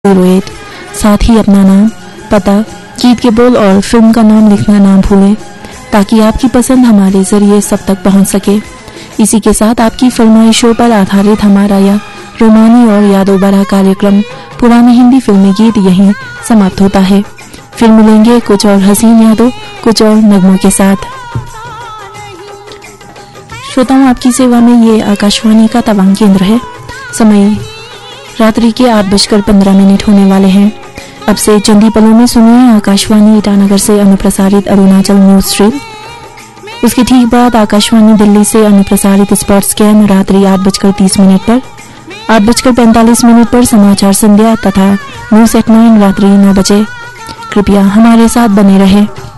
08। साथ ही अपना नाम, पता, गीत के बोल और फिल्म का नाम लिखना ना भूलें ताकि आपकी पसंद हमारे जरिए सब तक पहुंच सके। इसी के साथ आपकी फरमाइशों पर आधारित हमारा यह रोमानी और यादों भरा कार्यक्रम पुरानी हिंदी फिल्मी गीत यहीं समाप्त होता है। फिर मिलेंगे कुछ और हसीन यादों, कुछ और नगमों के साथ। श्रोताओं, आपकी सेवा में ये आकाशवाणी का तवांग केंद्र है। समय रात्रि के 8:15 होने वाले हैं। अब से चंद ही पलों में सुनिए आकाशवाणी ईटानगर से अनुप्रसारित अरुणाचल न्यूज स्ट्रीम। उसके ठीक बाद आकाशवाणी दिल्ली से अनुप्रसारित स्पॉट स्कैन रात्रि 8:30 पर, 8:45 पर समाचार संध्या तथा न्यूज एट 9 रात्रि 9 बजे। कृपया हमारे साथ बने रहें।